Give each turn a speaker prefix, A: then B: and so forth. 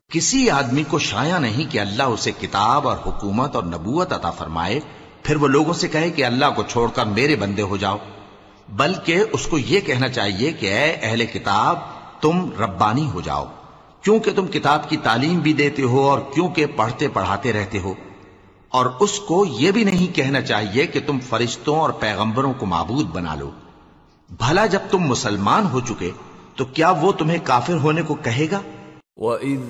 A: किसी आदमी को शाया नहीं कि अल्लाह उसे किताब और हुकूमत और नबूवत अता फरमाए, फिर वो लोगों से कहे कि अल्लाह को छोड़कर मेरे बंदे हो जाओ। बल्कि उसको ये कहना चाहिए कि ऐ अहले किताब, तुम रब्बानी हो जाओ, क्योंकि तुम किताब की तालीम भी देते हो और क्योंकि पढ़ते पढ़ाते रहते हो। और उसको ये भी नहीं कहना चाहिए कि तुम फरिश्तों और पैगंबरों को माबूद बना लो। भला जब तुम मुसलमान हो चुके तो क्या वो तुम्हें काफिर होने को कहेगा?